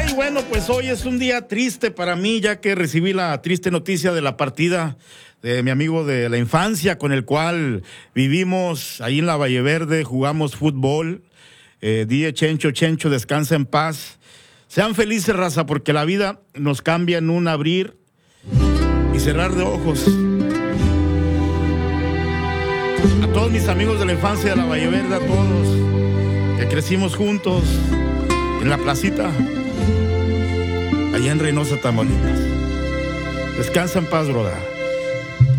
bueno, pues hoy es un día triste para mí, ya que recibí la triste noticia de la partida de mi amigo de la infancia, con el cual vivimos ahí en la Valle Verde, jugamos fútbol. Die Chencho, descansa en paz. Sean felices, raza, porque la vida nos cambia en un abrir y cerrar de ojos. A todos mis amigos de la infancia de la Valle Verde, a todos que crecimos juntos en la placita allá en Reynosa, Tamaulipas. Descansa en paz, broda.